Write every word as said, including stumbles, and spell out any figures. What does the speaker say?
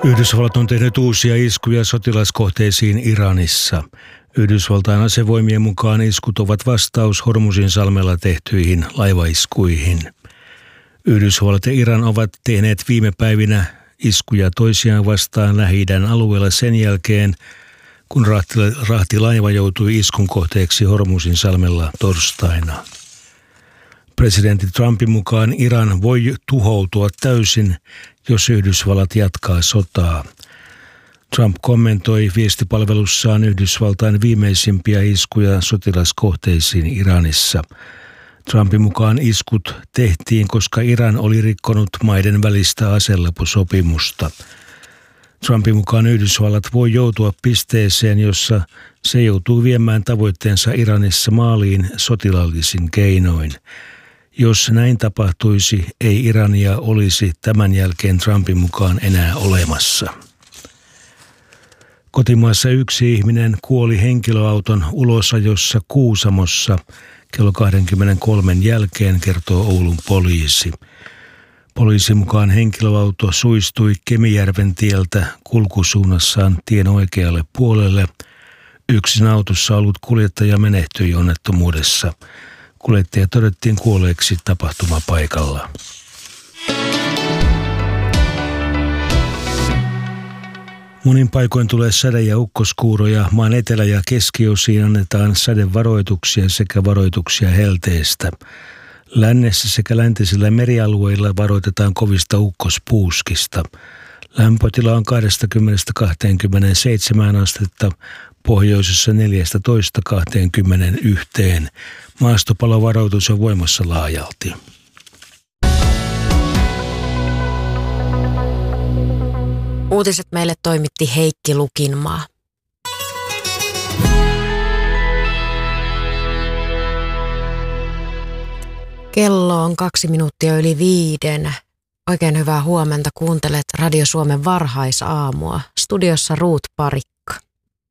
Yhdysvallat on tehnyt uusia iskuja sotilaskohteisiin Iranissa. Yhdysvaltain asevoimien mukaan iskut ovat vastaus Hormuzin salmella tehtyihin laivaiskuihin. Yhdysvallat ja Iran ovat tehneet viime päivinä iskuja toisiaan vastaan Lähi-idän alueella sen jälkeen, kun rahtilaiva joutui iskun kohteeksi Hormuzin salmella torstaina. Presidentti Trumpin mukaan Iran voi tuhoutua täysin, jos Yhdysvallat jatkaa sotaa. Trump kommentoi viestipalvelussaan Yhdysvaltain viimeisimpiä iskuja sotilaskohteisiin Iranissa. Trumpin mukaan iskut tehtiin, koska Iran oli rikkonut maiden välistä aseleposopimusta. Trumpin mukaan Yhdysvallat voi joutua pisteeseen, jossa se joutuu viemään tavoitteensa Iranissa maaliin sotilaallisin keinoin. Jos näin tapahtuisi, ei Irania olisi tämän jälkeen Trumpin mukaan enää olemassa. Kotimaassa yksi ihminen kuoli henkilöauton ulosajossa Kuusamossa kello kaksikymmentäkolme jälkeen, kertoo Oulun poliisi. Poliisin mukaan henkilöauto suistui Kemijärven tieltä kulkusuunnassaan tien oikealle puolelle. Yksin autossa ollut kuljettaja menehtyi onnettomuudessa. Kuljettaja todettiin kuolleeksi tapahtumapaikalla. Monin paikoin tulee sade- ja ukkoskuuroja. Maan etelä- ja keskiosiin annetaan sadevaroituksia sekä varoituksia helteestä. Lännessä sekä läntisillä merialueilla varoitetaan kovista ukkospuuskista. Lämpötila on kaksikymmentä kaksikymmentäseitsemän astetta, pohjoisessa neljätoista kaksikymmentäyksi. Maastopalovaroitus on voimassa laajalti. Uutiset meille toimitti Heikki Lukinmaa. Kello on kaksi minuuttia yli viiden. Oikein hyvää huomenta. Kuuntelet Radio Suomen varhaisaamua. Studiossa Ruut Parikka.